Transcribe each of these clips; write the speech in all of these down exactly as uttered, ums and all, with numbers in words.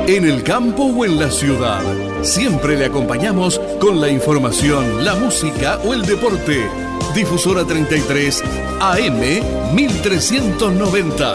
En el campo o en la ciudad, siempre le acompañamos con la información, la música o el deporte. Difusora treinta y tres, A M mil trescientos noventa.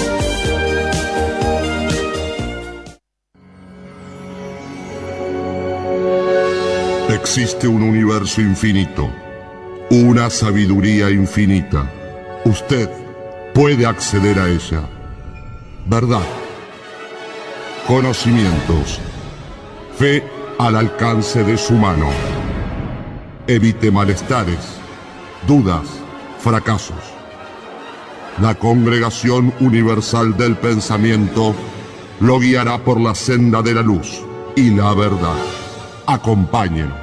Existe un universo infinito, una sabiduría infinita. Usted puede acceder a ella. Verdad, conocimientos, fe al alcance de su mano. Evite malestares, dudas, fracasos. La Congregación Universal del Pensamiento lo guiará por la senda de la luz y la verdad. Acompáñenos.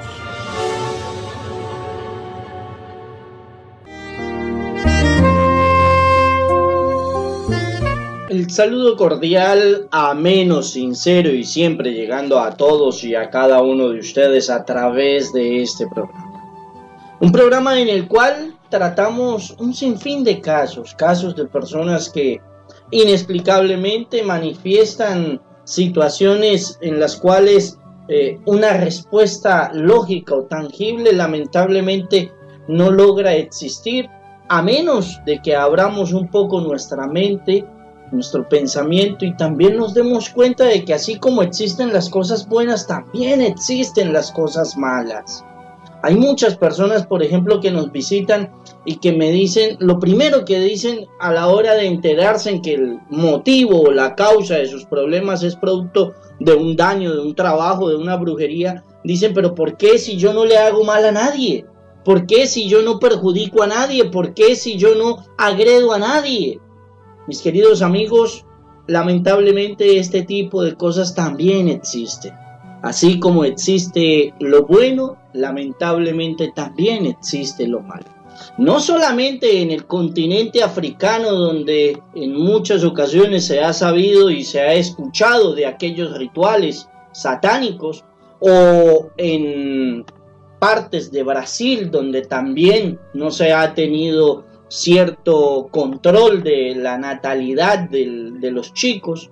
El saludo cordial, ameno, sincero y siempre llegando a todos y a cada uno de ustedes a través de este programa. Un programa en el cual tratamos un sinfín de casos, casos de personas que inexplicablemente manifiestan situaciones en las cuales eh, una respuesta lógica o tangible lamentablemente no logra existir, a menos de que abramos un poco nuestra mente, nuestro pensamiento y también nos demos cuenta de que así como existen las cosas buenas, también existen las cosas malas. Hay muchas personas, por ejemplo, que nos visitan y que me dicen, lo primero que dicen a la hora de enterarse en que el motivo o la causa de sus problemas es producto de un daño, de un trabajo, de una brujería, dicen, pero ¿por qué si yo no le hago mal a nadie? ¿Por qué si yo no perjudico a nadie? ¿Por qué si yo no agredo a nadie? Mis queridos amigos, lamentablemente este tipo de cosas también existen. Así como existe lo bueno, lamentablemente también existe lo malo. No solamente en el continente africano, donde en muchas ocasiones se ha sabido y se ha escuchado de aquellos rituales satánicos, o en partes de Brasil, donde también no se ha tenido cierto control de la natalidad de, de los chicos,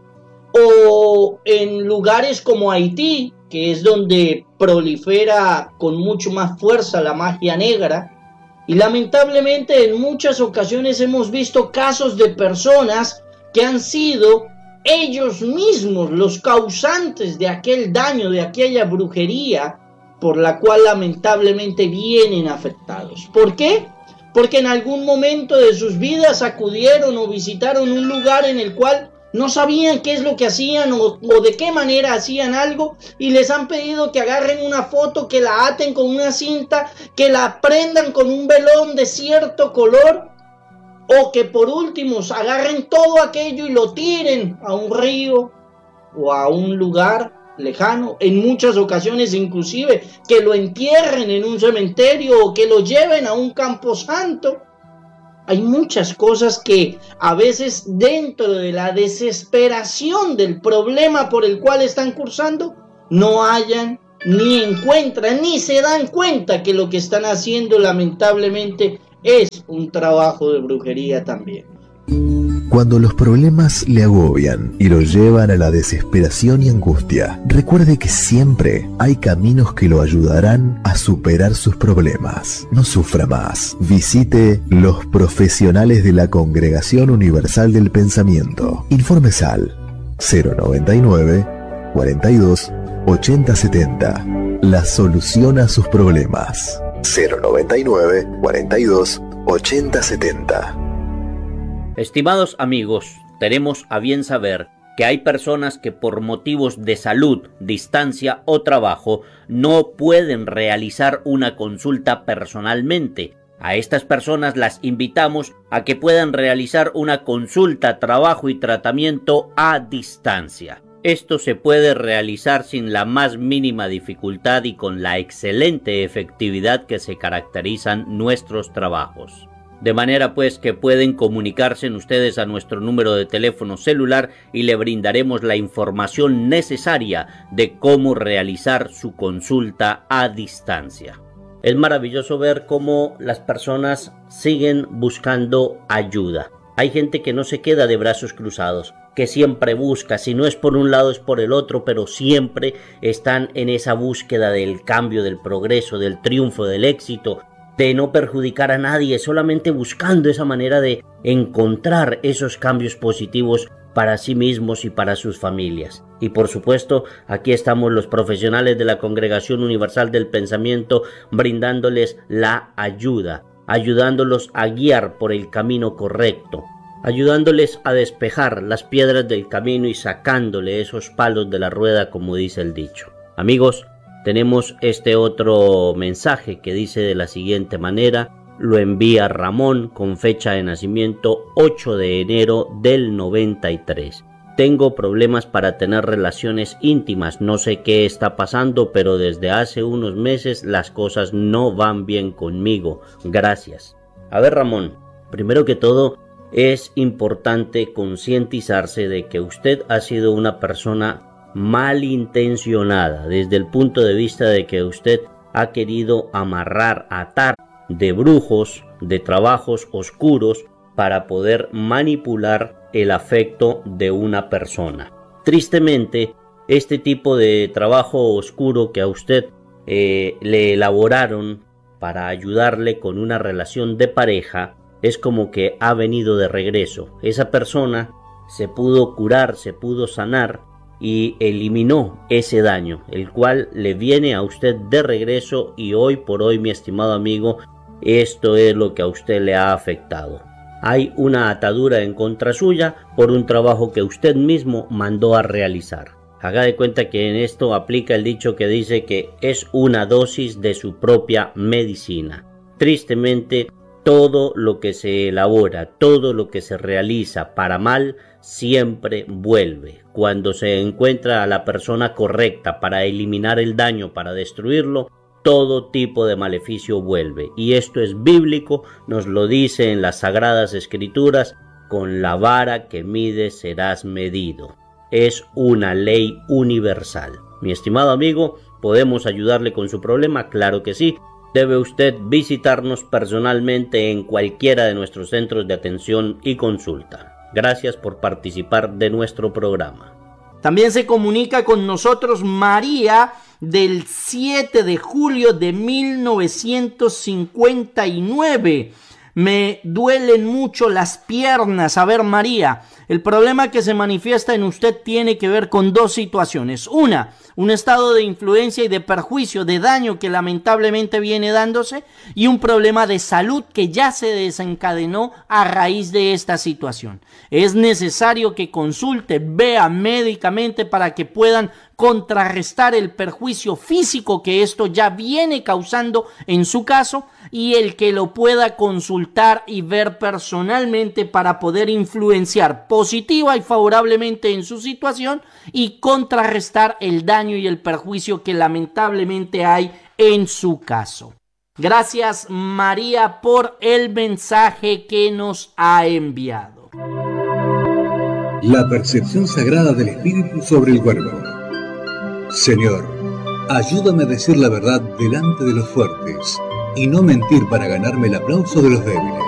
o en lugares como Haití, que es donde prolifera con mucho más fuerza la magia negra, y lamentablemente en muchas ocasiones hemos visto casos de personas que han sido ellos mismos los causantes de aquel daño, de aquella brujería, por la cual lamentablemente vienen afectados. ¿Por qué? Porque en algún momento de sus vidas acudieron o visitaron un lugar en el cual no sabían qué es lo que hacían o, o de qué manera hacían algo, y les han pedido que agarren una foto, que la aten con una cinta, que la prendan con un velón de cierto color, o que por último agarren todo aquello y lo tiren a un río o a un lugar lejano, en muchas ocasiones inclusive que lo entierren en un cementerio o que lo lleven a un camposanto. Hay muchas cosas que a veces dentro de la desesperación del problema por el cual están cursando no hallan, ni encuentran, ni se dan cuenta que lo que están haciendo lamentablemente es un trabajo de brujería también. Cuando los problemas le agobian y lo llevan a la desesperación y angustia, recuerde que siempre hay caminos que lo ayudarán a superar sus problemas. No sufra más. Visite los profesionales de la Congregación Universal del Pensamiento. Informes al cero noventa y nueve, cuarenta y dos, ochenta setenta. La solución a sus problemas. cero noventa y nueve, cuarenta y dos, ochenta setenta. Estimados amigos, tenemos a bien saber que hay personas que por motivos de salud, distancia o trabajo no pueden realizar una consulta personalmente. A estas personas las invitamos a que puedan realizar una consulta, trabajo y tratamiento a distancia. Esto se puede realizar sin la más mínima dificultad y con la excelente efectividad que se caracterizan nuestros trabajos. De manera pues que pueden comunicarse ustedes a nuestro número de teléfono celular y le brindaremos la información necesaria de cómo realizar su consulta a distancia. Es maravilloso ver cómo las personas siguen buscando ayuda. Hay gente que no se queda de brazos cruzados, que siempre busca, si no es por un lado es por el otro, pero siempre están en esa búsqueda del cambio, del progreso, del triunfo, del éxito, de no perjudicar a nadie, solamente buscando esa manera de encontrar esos cambios positivos para sí mismos y para sus familias. Y por supuesto, aquí estamos los profesionales de la Congregación Universal del Pensamiento brindándoles la ayuda, ayudándolos a guiar por el camino correcto, ayudándoles a despejar las piedras del camino y sacándole esos palos de la rueda, como dice el dicho. Amigos, tenemos este otro mensaje que dice de la siguiente manera. Lo envía Ramón con fecha de nacimiento ocho de enero del noventa y tres. Tengo problemas para tener relaciones íntimas, no sé qué está pasando, pero desde hace unos meses las cosas no van bien conmigo. Gracias. A ver, Ramón, primero que todo es importante concientizarse de que usted ha sido una persona malintencionada desde el punto de vista de que usted ha querido amarrar, atar de brujos, de trabajos oscuros para poder manipular el afecto de una persona. Tristemente, este tipo de trabajo oscuro que a usted eh, le elaboraron para ayudarle con una relación de pareja es como que ha venido de regreso. Esa persona se pudo curar, se pudo sanar y eliminó ese daño, el cual le viene a usted de regreso, y hoy por hoy, mi estimado amigo, esto es lo que a usted le ha afectado. Hay una atadura en contra suya por un trabajo que usted mismo mandó a realizar. Haga de cuenta que en esto aplica el dicho que dice que es una dosis de su propia medicina. Tristemente, todo lo que se elabora, todo lo que se realiza para mal, siempre vuelve. Cuando se encuentra a la persona correcta para eliminar el daño, para destruirlo, todo tipo de maleficio vuelve. Y esto es bíblico, nos lo dice en las Sagradas Escrituras: con la vara que mides serás medido. Es una ley universal. Mi estimado amigo, ¿podemos ayudarle con su problema? Claro que sí. Debe usted visitarnos personalmente en cualquiera de nuestros centros de atención y consulta. Gracias por participar de nuestro programa. También se comunica con nosotros María, del siete de julio de mil novecientos cincuenta y nueve. Me duelen mucho las piernas. A ver, María, el problema que se manifiesta en usted tiene que ver con dos situaciones. Una, un estado de influencia y de perjuicio, de daño que lamentablemente viene dándose, y un problema de salud que ya se desencadenó a raíz de esta situación. Es necesario que consulte, vea médicamente para que puedan contrarrestar el perjuicio físico que esto ya viene causando en su caso, y el que lo pueda consultar y ver personalmente para poder influenciar positiva y favorablemente en su situación y contrarrestar el daño y el perjuicio que lamentablemente hay en su caso. Gracias, María, por el mensaje que nos ha enviado. La percepción sagrada del Espíritu sobre el cuerpo. Señor, ayúdame a decir la verdad delante de los fuertes y no mentir para ganarme el aplauso de los débiles.